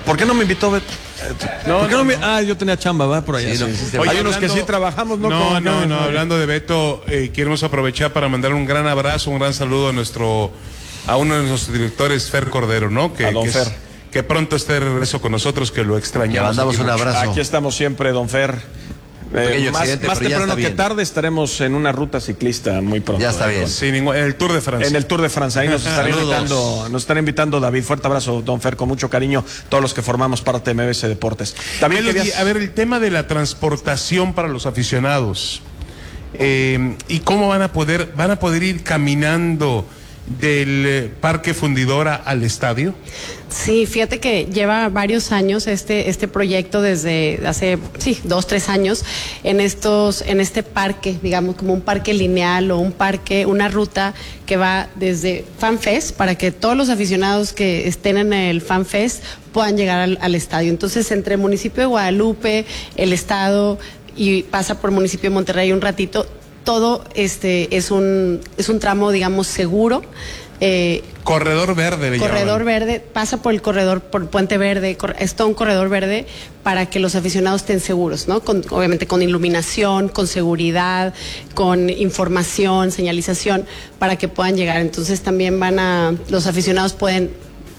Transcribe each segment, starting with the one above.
¿Por qué no me invitó, Beto? No, yo tenía chamba, ¿va? Por allá. Sí, Sí. Oye, hay unos que sí trabajamos, ¿no? No, hablando de Beto, queremos aprovechar para mandar un gran abrazo, un gran saludo a uno de nuestros directores, Fer Cordero, ¿no? A don Fer. Que pronto esté de regreso con nosotros, que lo extrañamos. Le mandamos un abrazo. Aquí estamos siempre, don Fer. Más temprano que tarde estaremos en una ruta ciclista muy pronto. Ya está bien. Sí, en el Tour de Francia. En el Tour de Francia, ahí nos están invitando David. Fuerte abrazo, don Fer, con mucho cariño, todos los que formamos parte de MBS Deportes. También a ver, el tema de la transportación para los aficionados. ¿Y cómo van a poder ir caminando del Parque Fundidora al estadio? Sí, fíjate que lleva varios años este proyecto, desde hace 2-3 años, en este parque, digamos, como un parque lineal o una ruta que va desde FanFest, para que todos los aficionados que estén en el FanFest puedan llegar al estadio. Entonces, entre el municipio de Guadalupe, el estado, y pasa por el municipio de Monterrey un ratito, todo es un tramo, digamos, seguro. Corredor verde. Corredor verde, pasa por el corredor, por Puente Verde, es todo un corredor verde para que los aficionados estén seguros, ¿no? Obviamente con iluminación, con seguridad, con información, señalización, para que puedan llegar. Entonces también los aficionados pueden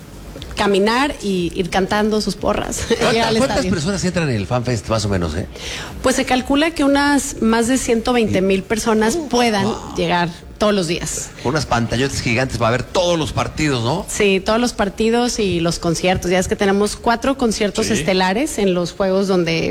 caminar y ir cantando sus porras. ¿Cuántas personas entran en el FanFest más o menos? Pues se calcula que unas más de 120,000 personas puedan llegar todos los días. Unas pantallotas gigantes para ver todos los partidos, ¿no? Sí, todos los partidos y los conciertos. Ya es que tenemos 4 conciertos estelares en los juegos donde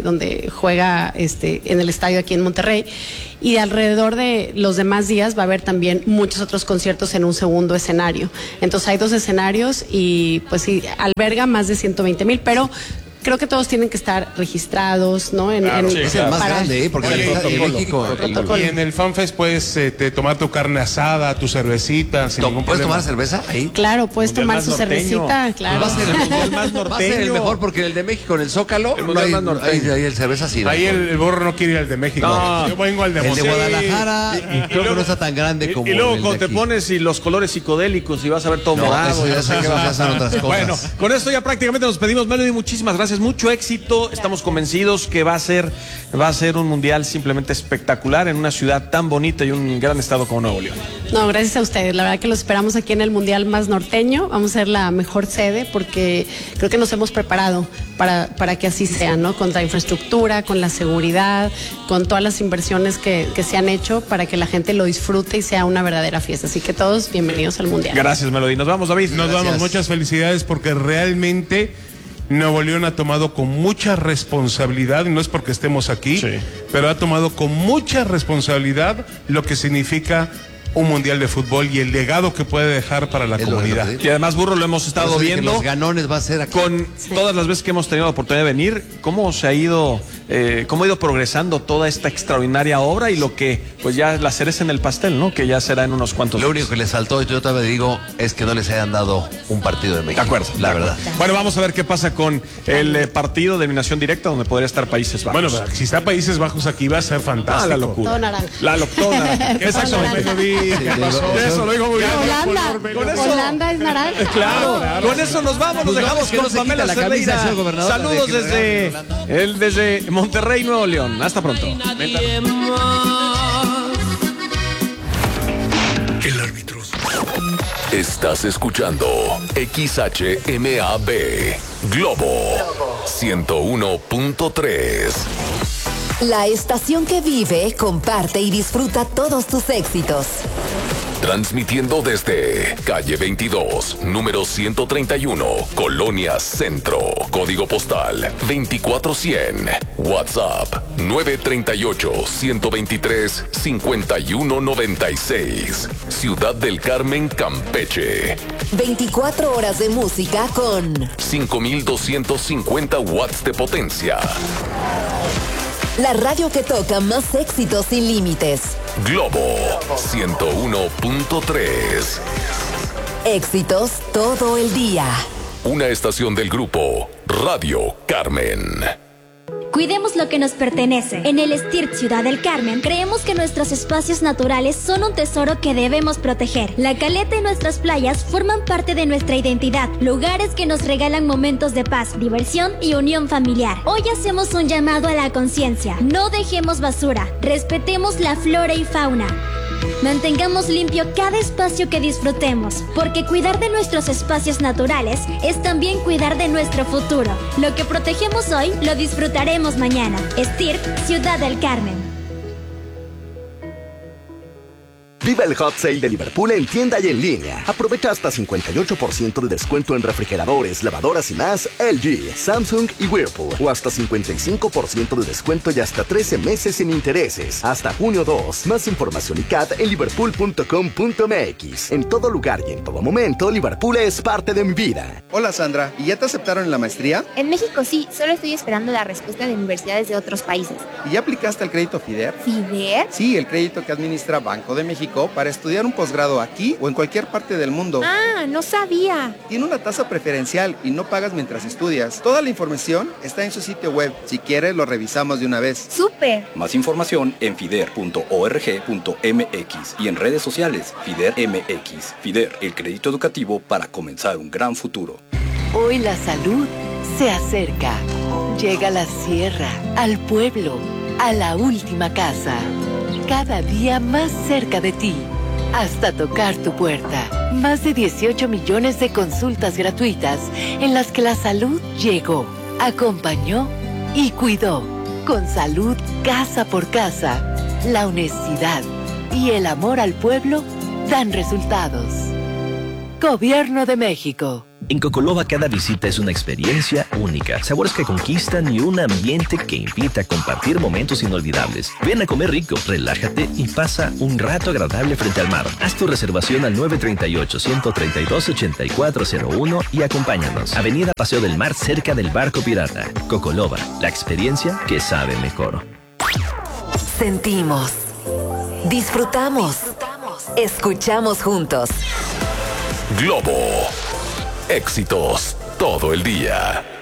juega en el estadio aquí en Monterrey. Y alrededor de los demás días va a haber también muchos otros conciertos en un segundo escenario. Entonces hay 2 escenarios y pues sí, alberga más de 120,000, pero creo que todos tienen que estar registrados, ¿no? Es el más grande, porque en México. Y en el FanFest puedes tomar tu carne asada, tu cervecita. ¿Puedes tomar cerveza ahí? Claro, puedes tomar su cervecita, claro. Va a ser el mundial más norteño. Va a ser el mejor, porque el de México, en el Zócalo, ahí el cerveza sí. Ahí el Borro no quiere ir al de México. No. Yo vengo al de Monterrey. El de Guadalajara, creo que no está tan grande como. Y luego cuando te pones y los colores psicodélicos y vas a ver todo morado. Eso ya son otras cosas. Bueno, con esto ya prácticamente nos pedimos, Melody, muchísimas gracias. Mucho éxito. Estamos convencidos que va a ser un mundial simplemente espectacular en una ciudad tan bonita y un gran estado como Nuevo León. No, gracias a ustedes. La verdad que los esperamos aquí en el mundial más norteño. Vamos a ser la mejor sede porque creo que nos hemos preparado para que así sea, ¿no? Con la infraestructura, con la seguridad, con todas las inversiones que se han hecho para que la gente lo disfrute y sea una verdadera fiesta. Así que todos bienvenidos al mundial. Gracias, Melody. Nos vamos, David. Nos vamos. Muchas felicidades, porque realmente Nuevo León ha tomado con mucha responsabilidad, y no es porque estemos aquí, pero ha tomado con mucha responsabilidad lo que significa un mundial de fútbol y el legado que puede dejar para la comunidad. Y además, Burro, lo hemos estado viendo. Los ganones va a ser aquí. Con todas las veces que hemos tenido la oportunidad de venir, cómo ha ido progresando toda esta extraordinaria obra, y lo que, pues ya la cereza en el pastel, ¿no? Que ya será en unos cuantos días. Lo único que les faltó, y yo todavía digo, es que no les hayan dado un partido de México. De acuerdo. La verdad. Bueno, vamos a ver qué pasa con el partido de eliminación directa, donde podría estar Países Bajos. Bueno, si está Países Bajos aquí va a ser fantástico. La locura. Todo naranja. La locura. Exactamente. ¿Qué pasó? Eso lo digo muy bien. Holanda es naranja. Claro. Con eso nos vamos. Nos dejamos con Pamela Cerdeira. Saludos desde Monterrey, Nuevo León. Hasta pronto. El árbitro. Estás escuchando XHMAB Globo 101.3. La estación que vive, comparte y disfruta todos tus éxitos. Transmitiendo desde calle 22, número 131, Colonia Centro, código postal 24100, WhatsApp 938-123-5196, Ciudad del Carmen, Campeche. 24 horas de música con 5250 watts de potencia. La radio que toca más éxitos sin límites. Globo 101.3. Éxitos todo el día. Una estación del grupo Radio Carmen. Cuidemos lo que nos pertenece. En el STIRP Ciudad del Carmen, creemos que nuestros espacios naturales son un tesoro que debemos proteger. La caleta y nuestras playas forman parte de nuestra identidad, lugares que nos regalan momentos de paz, diversión y unión familiar. Hoy hacemos un llamado a la conciencia. No dejemos basura, respetemos la flora y fauna. Mantengamos limpio cada espacio que disfrutemos, porque cuidar de nuestros espacios naturales es también cuidar de nuestro futuro. Lo que protegemos hoy, lo disfrutaremos mañana. STIRP, Ciudad del Carmen. Viva el Hot Sale de Liverpool en tienda y en línea. Aprovecha hasta 58% de descuento en refrigeradores, lavadoras y más LG, Samsung y Whirlpool. O hasta 55% de descuento y hasta 13 meses sin intereses. Hasta junio 2. Más información y CAT en liverpool.com.mx. En todo lugar y en todo momento, Liverpool es parte de mi vida. Hola Sandra, ¿y ya te aceptaron en la maestría? En México sí, solo estoy esperando la respuesta de universidades de otros países. ¿Y ya aplicaste al crédito FIDER? ¿FIDER? Sí, el crédito que administra Banco de México para estudiar un posgrado aquí o en cualquier parte del mundo. Ah, no sabía. Tiene una tasa preferencial y no pagas mientras estudias. Toda la información está en su sitio web. Si quieres, lo revisamos de una vez. ¡Súper! Más información en fider.org.mx y en redes sociales FIDER MX. FIDER, el crédito educativo para comenzar un gran futuro. Hoy la salud se acerca. Llega a la sierra, al pueblo, a la última casa. Cada día más cerca de ti, hasta tocar tu puerta. Más de 18 millones de consultas gratuitas en las que la salud llegó, acompañó y cuidó. Con salud casa por casa, la honestidad y el amor al pueblo dan resultados. Gobierno de México. En Cocoloba cada visita es una experiencia única, sabores que conquistan y un ambiente que invita a compartir momentos inolvidables. Ven a comer rico, relájate y pasa un rato agradable frente al mar. Haz tu reservación al 938-132-8401 y acompáñanos. Avenida Paseo del Mar, cerca del Barco Pirata. Cocoloba, la experiencia que sabe mejor. Sentimos, disfrutamos, escuchamos juntos. Globo. Éxitos todo el día.